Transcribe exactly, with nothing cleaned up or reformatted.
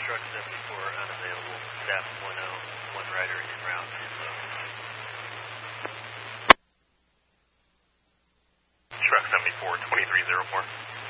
Truck seventy-four unavailable. Staff one oh, one rider en route to load. Truck seventy-four, twenty-three oh four.